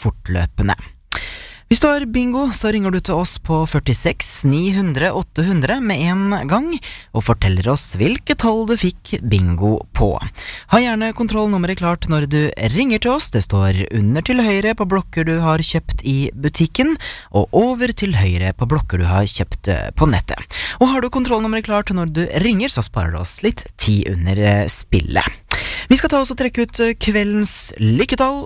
fortløpende. Hvis du har bingo, så ringer du til oss på 46 900 800 med en gang, og forteller oss hvilke tall du fikk bingo på. Ha gjerne kontrollnummeret klart når du ringer til oss. Det står under til høyre på blokker du har kjøpt i butikken, og over til høyre på blokker du har kjøpt på nettet. Og har du kontrollnummeret klart når du ringer, så sparer du oss litt tid under spillet. Vi skal ta oss og trekke ut kveldens lykketall.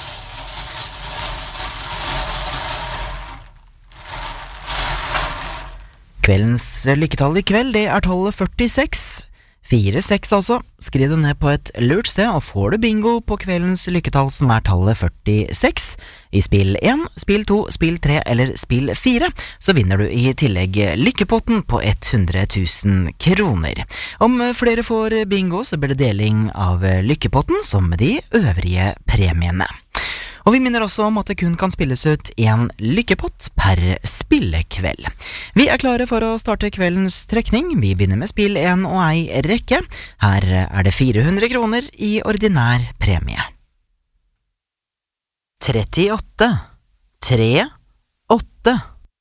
Kveldens lykketall i kveld, det er tallet 46. 46 altså. Skriv det ned på et lurt sted, og får du bingo på kveldens lykketall som er tallet 46. I spill 1, spill 2, spill 3 eller spill 4, så vinner du i tillegg lykkepotten på 100 000 kroner. Om flere får bingo, så blir det deling av lykkepotten som med de øvrige premiene. Og vi minner også om at det kun kan spilles ut en lykkepott per spillekveld. Vi er klare for å starte kveldens trekning. Vi begynner med spill 1 og ei rekke. Her er det 400 kroner i ordinær premie. 38 3 8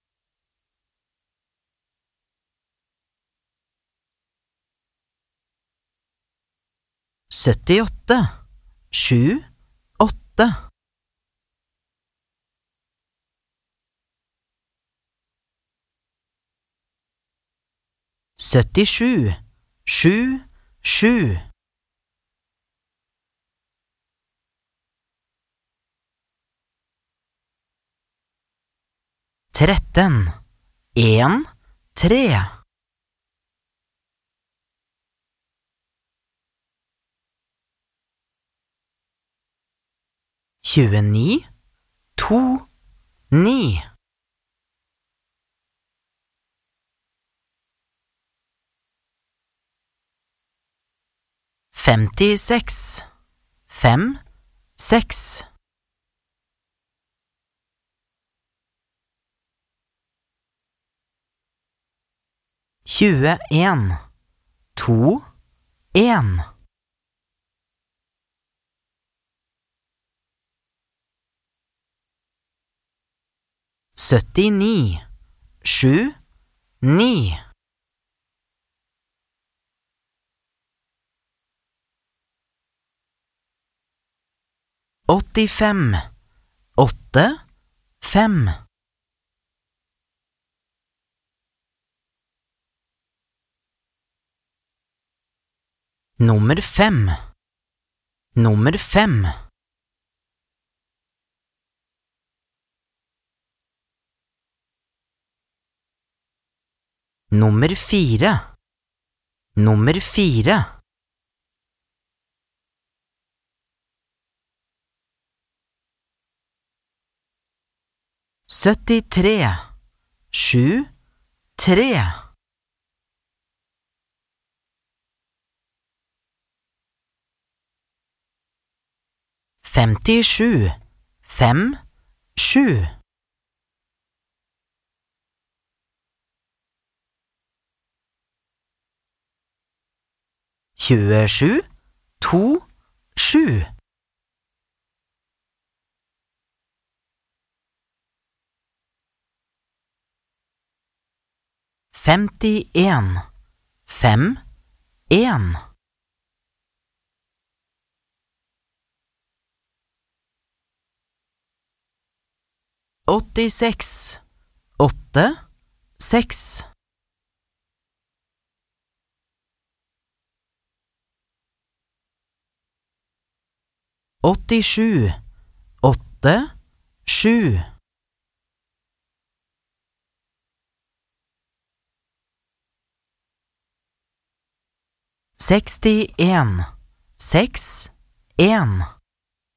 78 7 8 77 7 7 13 1 3 29 2 9 56 5 6 21 2 1 79 7 9 85 8 5 Nummer 5 Nummer 5 Nummer 4 Nummer 4 73 7 3 57 5 7 27 2 7 51 5 1 86 8 6 87 8 7 61 6 1